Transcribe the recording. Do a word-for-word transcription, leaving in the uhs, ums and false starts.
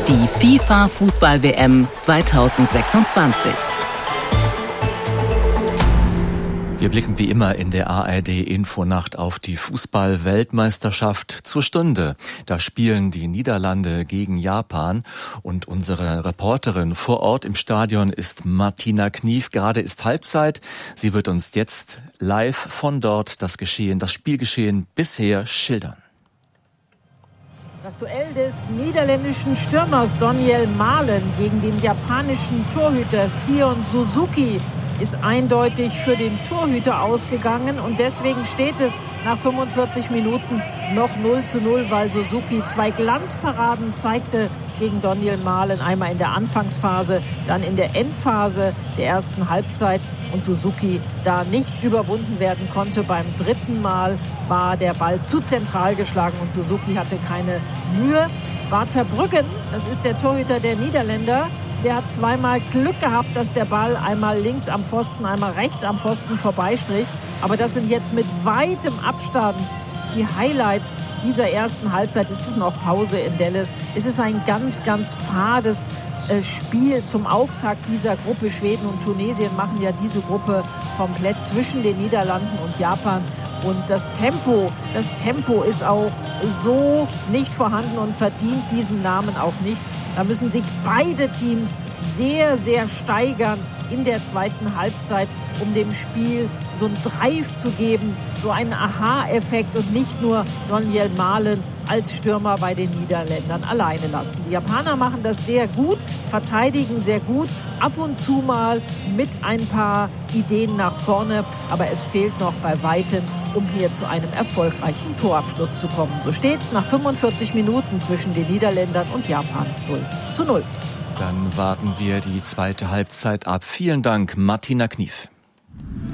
die FIFA-Fußball-W M zweitausendsechsundzwanzig. Wir blicken wie immer in der A R D-Infonacht auf die Fußball-Weltmeisterschaft zur Stunde. Da spielen die Niederlande gegen Japan und unsere Reporterin vor Ort im Stadion ist Martina Knief. Gerade ist Halbzeit. Sie wird uns jetzt live von dort das Geschehen, das Spielgeschehen bisher schildern. Das Duell des niederländischen Stürmers Daniel Malen gegen den japanischen Torhüter Sion Suzuki ist eindeutig für den Torhüter ausgegangen und deswegen steht es nach fünfundvierzig Minuten noch null zu null, weil Suzuki zwei Glanzparaden zeigte gegen Daniel Malen, einmal in der Anfangsphase, dann in der Endphase der ersten Halbzeit und Suzuki da nicht überwunden werden konnte. Beim dritten Mal war der Ball zu zentral geschlagen und Suzuki hatte keine Mühe. Bart Verbruggen, das ist der Torhüter der Niederländer, der hat zweimal Glück gehabt, dass der Ball einmal links am Pfosten, einmal rechts am Pfosten vorbeistrich. Aber das sind jetzt mit weitem Abstand die Highlights dieser ersten Halbzeit. Es ist noch Pause in Dallas. Es ist ein ganz, ganz fades äh, Spiel zum Auftakt dieser Gruppe. Schweden und Tunesien machen ja diese Gruppe komplett zwischen den Niederlanden und Japan. Und das Tempo, das Tempo ist auch so nicht vorhanden und verdient diesen Namen auch nicht. Da müssen sich beide Teams sehr, sehr steigern in der zweiten Halbzeit, um dem Spiel so einen Drive zu geben, so einen Aha-Effekt und nicht nur Daniel Malen als Stürmer bei den Niederländern alleine lassen. Die Japaner machen das sehr gut, verteidigen sehr gut, ab und zu mal mit ein paar Ideen nach vorne, aber es fehlt noch bei weitem, um hier zu einem erfolgreichen Torabschluss zu kommen. So steht's nach fünfundvierzig Minuten zwischen den Niederländern und Japan null zu null. Dann warten wir die zweite Halbzeit ab. Vielen Dank, Martina Knief.